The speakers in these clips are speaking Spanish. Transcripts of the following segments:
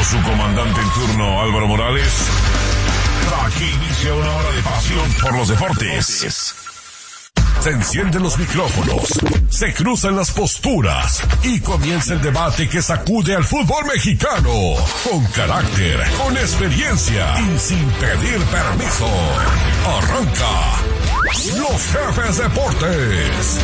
su comandante en turno, Álvaro Morales. Aquí inicia una hora de pasión por los deportes. Se encienden los micrófonos, se cruzan las posturas y comienza el debate que sacude al fútbol mexicano. Con carácter, con experiencia y sin pedir permiso. Arranca Los Jefes Deportes.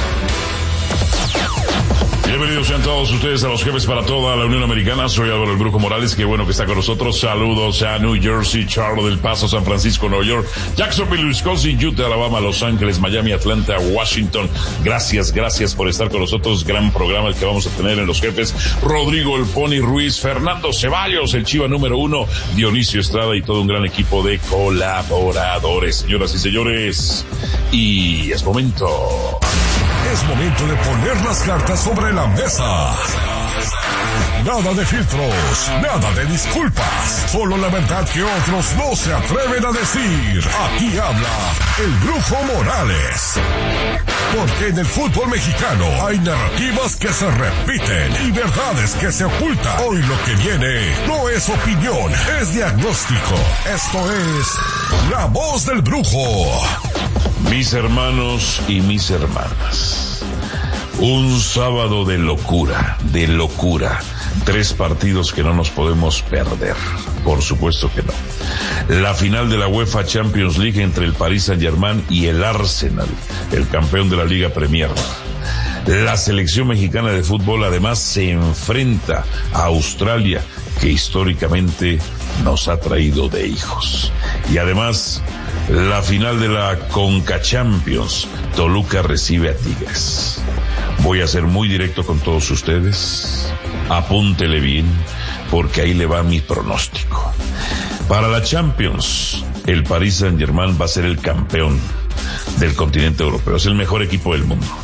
Bienvenidos sean todos ustedes a Los Jefes para toda la Unión Americana. Soy Álvaro el Brujo Morales, qué bueno que está con nosotros. Saludos a New Jersey, Charlotte, El Paso, San Francisco, Nueva York, Jacksonville, Wisconsin, Utah, Alabama, Los Ángeles, Miami, Atlanta, Washington. Gracias por estar con nosotros. Gran programa el que vamos a tener en Los Jefes. Rodrigo El Pony Ruiz, Fernando Ceballos, el Chiva número 1, Dionisio Estrada y todo un gran equipo de colaboradores. Señoras y señores, y es momento de poner las cartas sobre la mesa. Nada de filtros, nada de disculpas, solo la verdad que otros no se atreven a decir. Aquí habla el Brujo Morales. Porque en el fútbol mexicano hay narrativas que se repiten y verdades que se ocultan. Hoy lo que viene no es opinión, es diagnóstico. Esto es La Voz del Brujo. Mis hermanos y mis hermanas, un sábado de locura. 3 partidos que no nos podemos perder, por supuesto que no. La final de la UEFA Champions League entre el Paris Saint-Germain y el Arsenal, el campeón de la Liga Premier. La selección mexicana de fútbol además se enfrenta a Australia, que históricamente nos ha traído de hijos. Y además, la final de la Conca Champions, Toluca recibe a Tigres. Voy a ser muy directo con todos ustedes. Apúntele bien, porque ahí le va mi pronóstico. Para la Champions, el Paris Saint-Germain va a ser el campeón del continente europeo. Es el mejor equipo del mundo.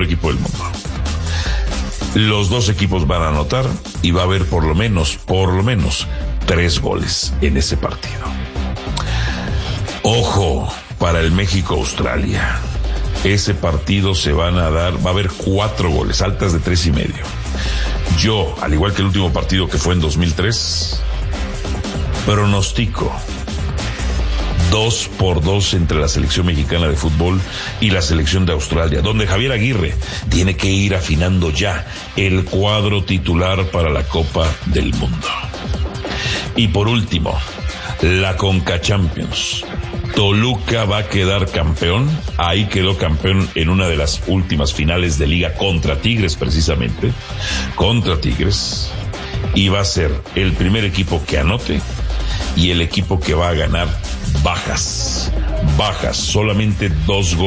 Los 2 equipos van a anotar y va a haber por lo menos 3 goles en ese partido. Ojo, para el México-Australia. Ese partido va a haber 4 goles, altas de 3.5. Yo, al igual que el último partido que fue en 2003, pronostico 2-2 entre la selección mexicana de fútbol y la selección de Australia, donde Javier Aguirre tiene que ir afinando ya el cuadro titular para la Copa del Mundo. Y por último, la Conca Champions. Toluca va a quedar campeón. Ahí quedó campeón en una de las últimas finales de liga contra Tigres, precisamente. Contra Tigres. Y va a ser el primer equipo que anote y el equipo que va a ganar bajas. Solamente 2 goles.